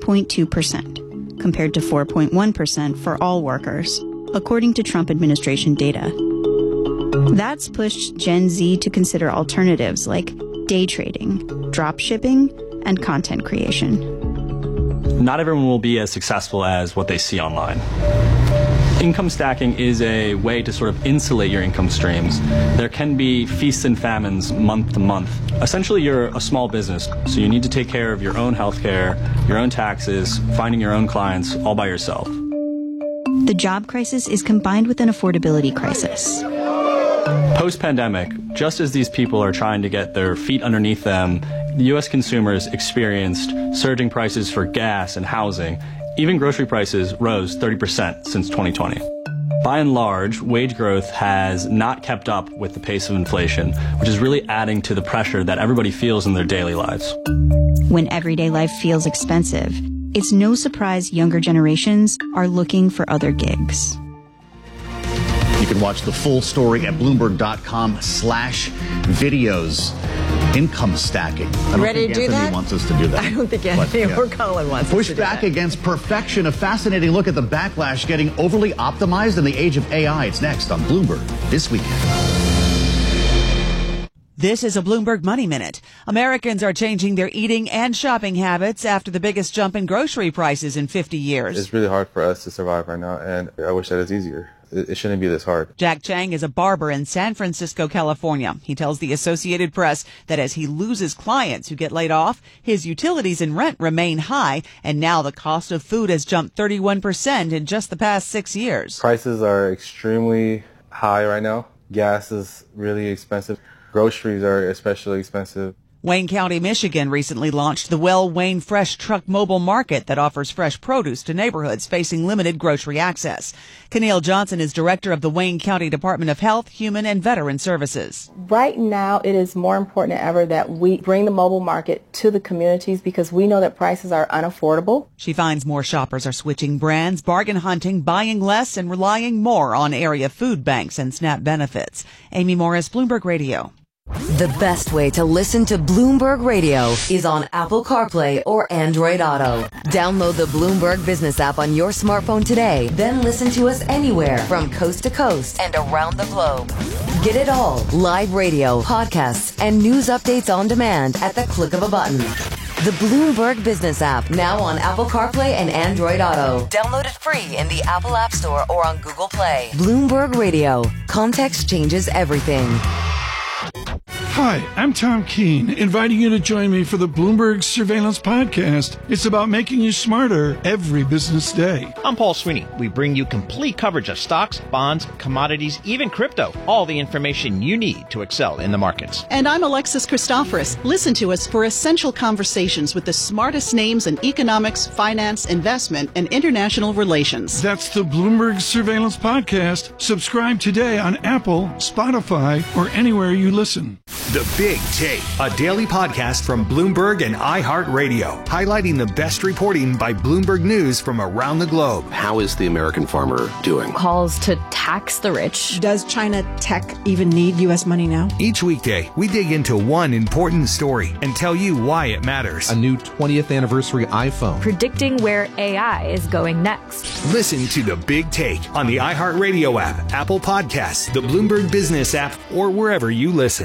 7.2%, compared to 4.1% for all workers, according to Trump administration data. That's pushed Gen Z to consider alternatives like day trading, drop shipping, and content creation. Not everyone will be as successful as what they see online. Income stacking is a way to sort of insulate your income streams. There can be feasts and famines month to month. Essentially, you're a small business, so you need to take care of your own healthcare, your own taxes, finding your own clients all by yourself. The job crisis is combined with an affordability crisis. Post-pandemic, just as these people are trying to get their feet underneath them, the U.S. consumers experienced surging prices for gas and housing. Even grocery prices rose 30% since 2020. By and large, wage growth has not kept up with the pace of inflation, which is really adding to the pressure that everybody feels in their daily lives. When everyday life feels expensive, it's no surprise younger generations are looking for other gigs. You can watch the full story at Bloomberg.com/videos. Income stacking. I don't Ready think to do Anthony that? wants us to do that. I don't think Anthony or Colin wants us to do that. Push back against perfection. A fascinating look at the backlash getting overly optimized in the age of AI. It's next on Bloomberg This Weekend. This is a Bloomberg Money Minute. Americans are changing their eating and shopping habits after the biggest jump in grocery prices in 50 years. It's really hard for us to survive right now, and I wish that it was easier. It shouldn't be this hard. Jack Chang is a barber in San Francisco, California. He tells the Associated Press that as he loses clients who get laid off, his utilities and rent remain high, and now the cost of food has jumped 31% in just the past 6 years. Prices are extremely high right now. Gas is really expensive. Groceries are especially expensive. Wayne County, Michigan recently launched the Well Wayne Fresh Truck Mobile Market that offers fresh produce to neighborhoods facing limited grocery access. Keneal Johnson is director of the Wayne County Department of Health, Human and Veteran Services. Right now, it is more important than ever that we bring the mobile market to the communities because we know that prices are unaffordable. She finds more shoppers are switching brands, bargain hunting, buying less, and relying more on area food banks and SNAP benefits. Amy Morris, Bloomberg Radio. The best way to listen to Bloomberg Radio is on Apple CarPlay or Android Auto. Download the Bloomberg Business app on your smartphone today, then listen to us anywhere from coast to coast and around the globe. Get it all, live radio, podcasts, and news updates on demand at the click of a button. The Bloomberg Business app, now on Apple CarPlay and Android Auto. Download it free in the Apple App Store or on Google Play. Bloomberg Radio. Context changes everything. Hi, I'm Tom Keene, inviting you to join me for the Bloomberg Surveillance Podcast. It's about making you smarter every business day. I'm Paul Sweeney. We bring you complete coverage of stocks, bonds, commodities, even crypto. All the information you need to excel in the markets. And I'm Alexis Christoforous. Listen to us for essential conversations with the smartest names in economics, finance, investment, and international relations. That's the Bloomberg Surveillance Podcast. Subscribe today on Apple, Spotify, or anywhere you listen. The Big Take, a daily podcast from Bloomberg and iHeartRadio, highlighting the best reporting by Bloomberg News from around the globe. How is the American farmer doing? Calls to tax the rich. Does China tech even need U.S. money now? Each weekday, we dig into one important story and tell you why it matters. A new 20th anniversary iPhone. Predicting where AI is going next. Listen to The Big Take on the iHeartRadio app, Apple Podcasts, the Bloomberg Business app, or wherever you listen.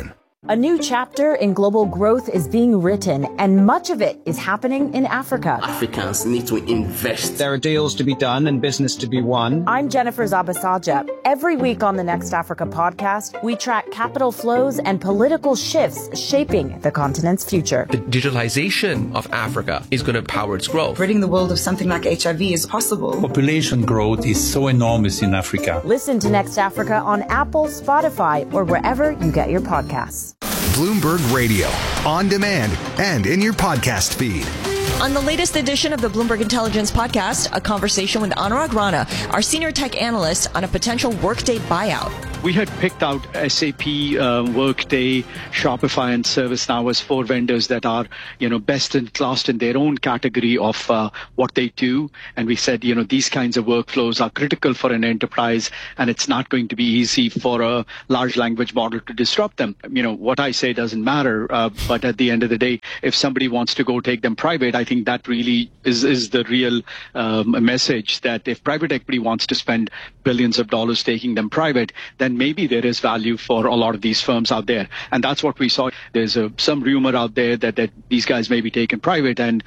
A new chapter in global growth is being written, and much of it is happening in Africa. Africans need to invest. There are deals to be done and business to be won. I'm Jennifer Zabasaja. Every week on the Next Africa podcast, we track capital flows and political shifts shaping the continent's future. The digitalization of Africa is going to power its growth. Ridding the world of something like HIV is possible. Population growth is so enormous in Africa. Listen to Next Africa on Apple, Spotify, or wherever you get your podcasts. Bloomberg Radio, on demand and in your podcast feed. On the latest edition of the Bloomberg Intelligence Podcast, a conversation with Anurag Rana, our senior tech analyst, on a potential Workday buyout. We had picked out SAP, Workday, Shopify, and ServiceNow as 4 vendors that are, best in class in their own category of what they do. And we said, these kinds of workflows are critical for an enterprise, and it's not going to be easy for a large language model to disrupt them. What I say doesn't matter, but at the end of the day, if somebody wants to go take them private, I think that really is the real message, that if private equity wants to spend billions of dollars taking them private, then maybe there is value for a lot of these firms out there. And that's what we saw. There's some rumor out there that these guys may be taken private. And,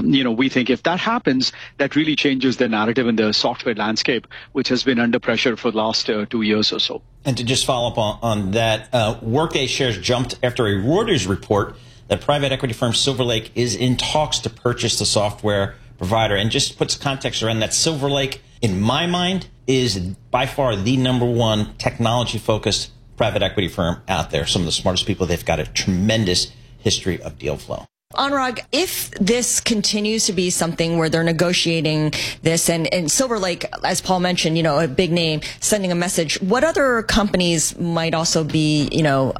we think if that happens, that really changes the narrative in the software landscape, which has been under pressure for the last 2 years or so. And to just follow up on that, Workday shares jumped after a Reuters report that private equity firm Silver Lake is in talks to purchase the software provider. And just puts context around that, Silver Lake, in my mind, is by far the number one technology-focused private equity firm out there. Some of the smartest people. They've got a tremendous history of deal flow. Anurag, if this continues to be something where they're negotiating this, and Silver Lake, as Paul mentioned, a big name, sending a message, what other companies might also be,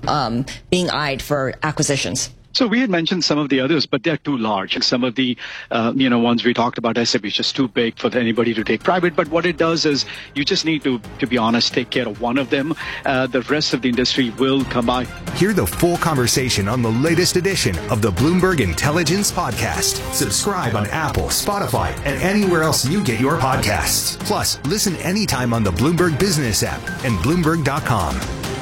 being eyed for acquisitions? So we had mentioned some of the others, but they're too large. And some of the, ones we talked about, SAP is just too big for anybody to take private. But what it does is you just need to be honest, take care of one of them. The rest of the industry will come by. Hear the full conversation on the latest edition of the Bloomberg Intelligence Podcast. Subscribe on Apple, Spotify, and anywhere else you get your podcasts. Plus, listen anytime on the Bloomberg Business app and Bloomberg.com.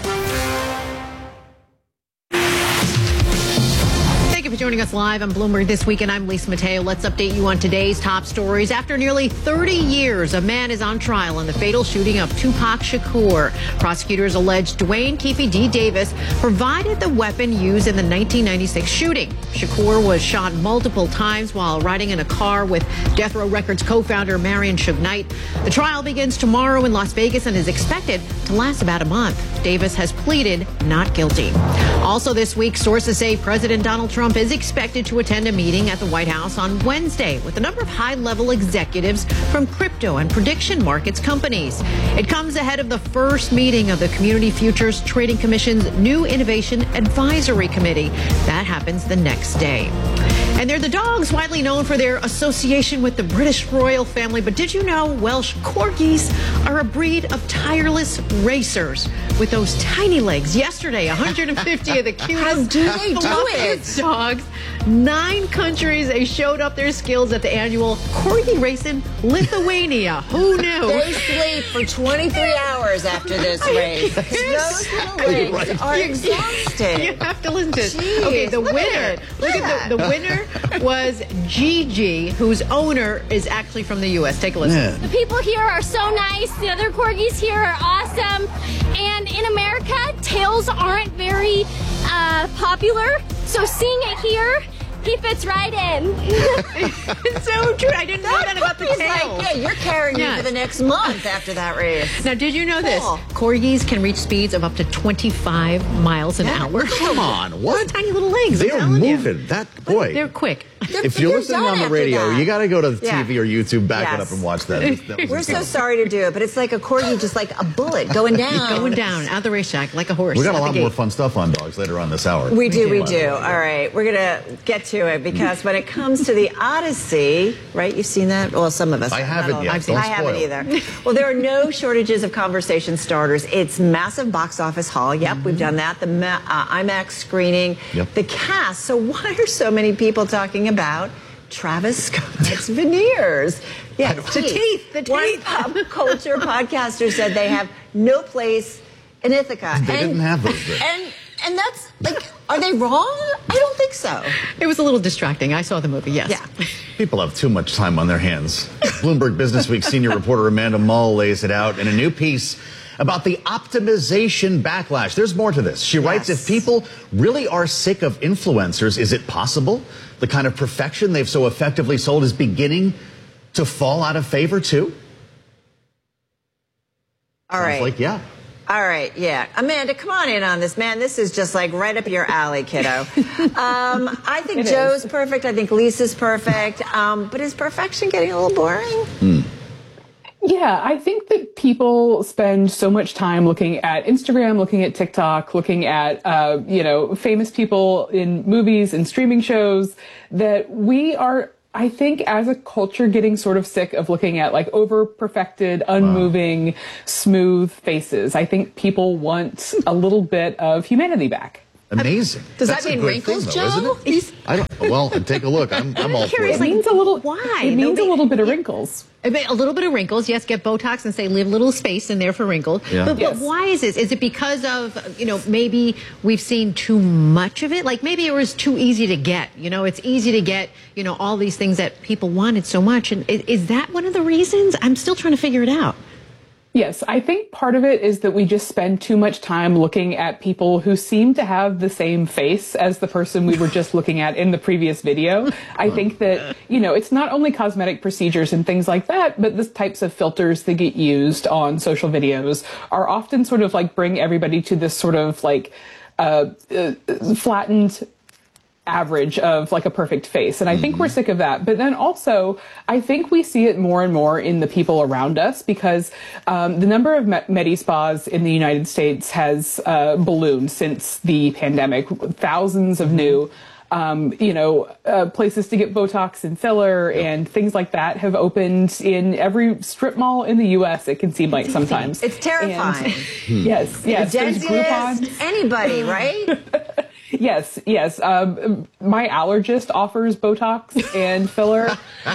For joining us live on Bloomberg This Weekend, I'm Lisa Mateo. Let's update you on today's top stories. After nearly 30 years, a man is on trial in the fatal shooting of Tupac Shakur. Prosecutors allege Dwayne Keefe D. Davis provided the weapon used in the 1996 shooting. Shakur was shot multiple times while riding in a car with Death Row Records co-founder Marion Suge Knight. The trial begins tomorrow in Las Vegas and is expected to last about a month. Davis has pleaded not guilty. Also this week, sources say President Donald Trump is expected to attend a meeting at the White House on Wednesday with a number of high-level executives from crypto and prediction markets companies. It comes ahead of the first meeting of the Community Futures Trading Commission's new Innovation Advisory Committee. That happens the next day. And they're the dogs widely known for their association with the British royal family. But did you know Welsh Corgis are a breed of tireless racers with those tiny legs? Yesterday, 150 of the cutest, fluffiest dogs. 9 countries, they showed up their skills at the annual Corgi race in Lithuania. Who knew? They sleep for 23 hours after this race. Those little legs are exhausting. You have to listen to this. Okay, the winner. Look at the winner was Gigi, whose owner is actually from the U.S. Take a listen. Yeah. The people here are so nice. The other corgis here are awesome. And in America, tails aren't very popular. So seeing it here, he fits right in. It's so true. I didn't know that about the tail. Like, you're carrying me for the next month after that race. Now, did you know this? Corgis can reach speeds of up to 25 miles an hour. Come on, what? Those tiny little legs. They're moving. They're quick. If you're listening on the radio, you got to go to the TV or YouTube, back it up and watch that. We're so sorry to do it, but it's like a corgi, just like a bullet going down. Going down out the racetrack like a horse. We got a lot more fun stuff on dogs later on this hour. We do. All right, we're going to get to it because when it comes to the Odyssey, right, you've seen that? Well, some of us. I haven't yet. I haven't either. Well, there are no shortages of conversation starters. It's massive box office haul. Yep, we've done that. The IMAX screening. Yep. The cast. So why are so many people talking about Travis Scott's veneers? Yes, the teeth. One pop culture podcaster said they have no place in Ithaca. They didn't have those there. And And that's like, are they wrong? I don't think so. It was a little distracting. I saw the movie, yes. Yeah. People have too much time on their hands. Bloomberg Businessweek senior reporter Amanda Mull lays it out in a new piece about the optimization backlash. There's more to this. She writes, if people really are sick of influencers, is it possible the kind of perfection they've so effectively sold is beginning to fall out of favor too? All right. Sounds like, yeah. All right, yeah. Amanda, come on in on this, man. This is just like right up your alley, kiddo. I think Joe's perfect. I think Lisa's perfect. But is perfection getting a little boring? Yeah, I think that people spend so much time looking at Instagram, looking at TikTok, looking at, famous people in movies and streaming shows that we are, I think, as a culture, getting sort of sick of looking at like over-perfected, unmoving, smooth faces. I think people want a little bit of humanity back. Amazing. Does That's that mean a good wrinkles, thing, though, Joe? isn't it? I don't. Well, take a look. I'm all for it. It means a little. Why? It means a little bit of wrinkles. A little bit of wrinkles, yes. Get Botox and say leave a little space in there for wrinkles. Yeah. But why is this? Is it because of maybe we've seen too much of it? Like maybe it was too easy to get. It's easy to get all these things that people wanted so much. And is that one of the reasons? I'm still trying to figure it out. Yes, I think part of it is that we just spend too much time looking at people who seem to have the same face as the person we were just looking at in the previous video. I think that, it's not only cosmetic procedures and things like that, but the types of filters that get used on social videos are often sort of like bring everybody to this sort of like flattened average of like a perfect face. And I think we're sick of that. But then also, I think we see it more and more in the people around us because the number of Medi spas in the United States has ballooned since the pandemic. Thousands of new places to get Botox and filler and things like that have opened in every strip mall in the U.S. It can seem like sometimes. It's terrifying. Yes. There's Dentist, anybody, right? Yes. My allergist offers Botox and filler.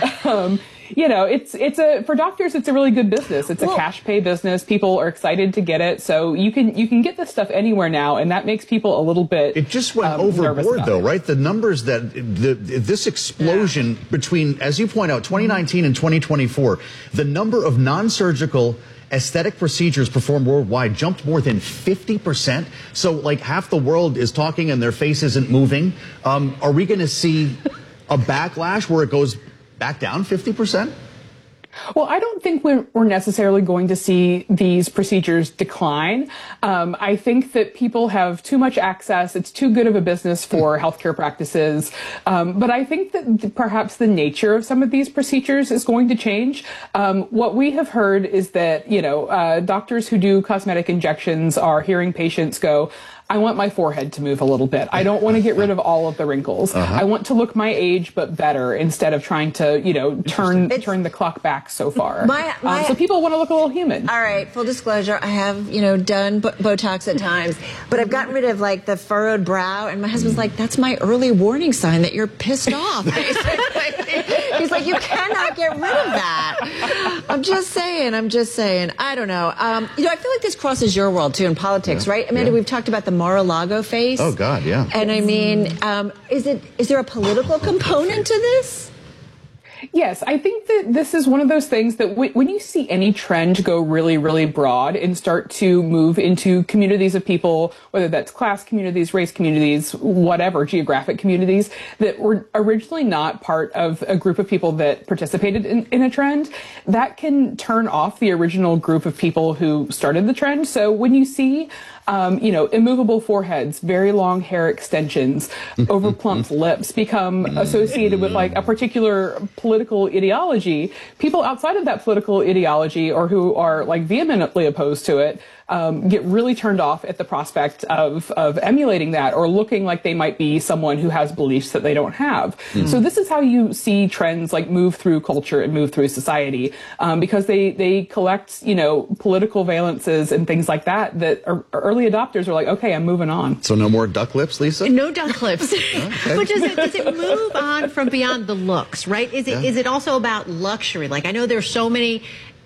For doctors, it's a really good business. It's a cash pay business. People are excited to get it. So you can get this stuff anywhere now. And that makes people a little bit. It just went overboard though, right? The numbers this explosion between, as you point out, 2019 and 2024, the number of non-surgical aesthetic procedures performed worldwide jumped more than 50%. So like half the world is talking and their face isn't moving. Are we going to see a backlash where it goes back down 50%? Well, I don't think we're necessarily going to see these procedures decline. I think that people have too much access. It's too good of a business for healthcare practices. But I think that perhaps the nature of some of these procedures is going to change. What we have heard is that, doctors who do cosmetic injections are hearing patients go, I want my forehead to move a little bit. I don't want to get rid of all of the wrinkles. I want to look my age, but better, instead of trying to, turn the clock back so far. So people want to look a little human. All right, full disclosure, I have, done Botox at times, but I've gotten rid of like the furrowed brow, and my husband's like, that's my early warning sign that you're pissed off. He's like, you cannot get rid of that. I'm just saying. I don't know. I feel like this crosses your world too in politics, right? Amanda, we've talked about the Mar-a-Lago face. Oh God, yeah. And I mean, is there a political component to this? Yes, I think that this is one of those things that when you see any trend go really, really broad and start to move into communities of people, whether that's class communities, race communities, whatever, geographic communities, that were originally not part of a group of people that participated in a trend, that can turn off the original group of people who started the trend. So when you see immovable foreheads, very long hair extensions, overplumped lips become associated with like a particular political ideology, people outside of that political ideology or who are like vehemently opposed to it get really turned off at the prospect of emulating that or looking like they might be someone who has beliefs that they don't have. So this is how you see trends like move through culture and move through society because they collect, political valences and things like that early adopters are like, okay, I'm moving on. So no more duck lips, Lisa? No duck lips. Okay. But does it move on from beyond the looks, right? Is it also about luxury? Like I know there's so many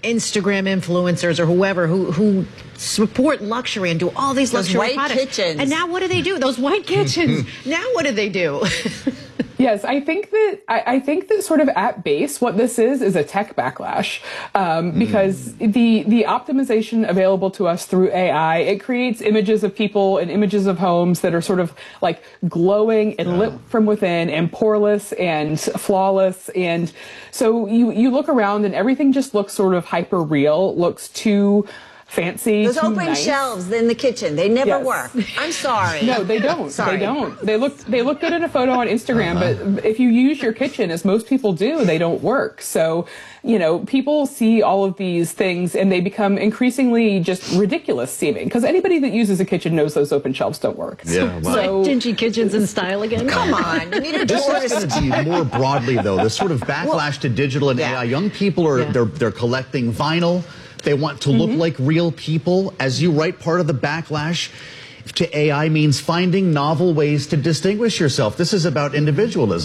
Instagram influencers or whoever who support luxury and do all these Those luxury white products. kitchens. And now what do they do? Those white kitchens. Now what do they do? Yes, I think that sort of at base, what this is a tech backlash, because the optimization available to us through AI, it creates images of people and images of homes that are sort of like glowing and lit from within and poreless and flawless. And so you look around and everything just looks sort of hyper real, looks too fancy. Those too open nice. shelves in the kitchen, they never work. I'm sorry. No, they don't. Sorry. They don't. They look good in a photo on Instagram, but if you use your kitchen, as most people do, they don't work. So, people see all of these things and they become increasingly just ridiculous seeming, because anybody that uses a kitchen knows those open shelves don't work. Yeah, So dingy kitchens in style again. Come on, you need a This door. is going to be more broadly, though, this sort of backlash to digital and AI. Young people are they're collecting vinyl. They want to look like real people. As you write, part of the backlash to AI means finding novel ways to distinguish yourself. This is about individualism.